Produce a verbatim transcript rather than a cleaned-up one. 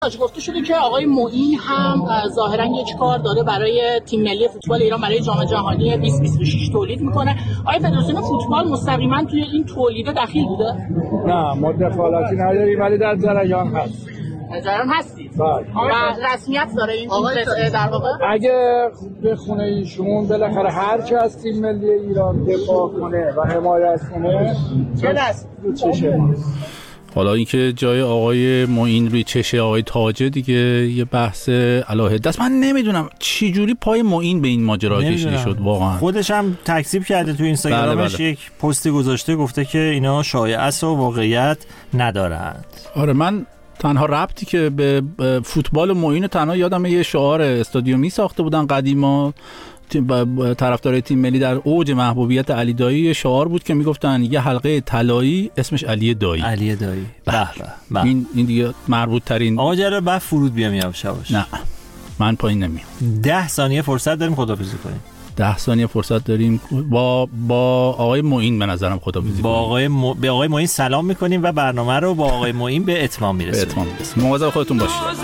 گفته شده که آقای معین هم ظاهرا یک کار داره برای تیم ملی فوتبال ایران برای جام جهانی بیست بیست و شش تولید میکنه. آیا فدراسیون فوتبال مستقیما توی این تولید دخیل بوده؟ نه، ما دخالتی نداریم ولی در جریان هست. در جریان هستی؟ بله. و رسمیت داره این قصه در واقع؟ اگه به خونه ایشون بالاخره هر کی از تیم ملی ایران دفاع کنه و حمایت کنه چه دست رو چشه ماست. حالا اینکه جای آقای معین روی چشه آقای تاجه دیگه یه بحث علاهه است. من نمیدونم چی جوری پای معین به این ماجرا کشیده شد واقعا. خودش هم تکذیب کرده تو اینستاگرامش. بله بله. یک پستی گذاشته گفته که اینا شایعه است و واقعیت ندارند. آره من تنها ربطی که به فوتبال معین تنها یادم یه شعار استادیومی ساخته بودن قدیما طرفدارای تیم ملی در اوج محبوبیت علی دایی، شعار بود که میگفتن یه حلقه طلایی اسمش علی دایی. علی دایی. به به. این این دیگه مربوط ترین. آقا جره بعد فرود بیام یواش یواش. نه من پایین نمیام. ده ثانیه فرصت داریم خداحافظی کنیم. ده ثانیه فرصت داریم با با آقای معین به نظرم خداحافظی با آقای م... به آقای معین سلام میکنیم و برنامه رو با آقای معین به اتمام میرسونیم. به اتمام میرسونیم. مواظب خودتون باشید.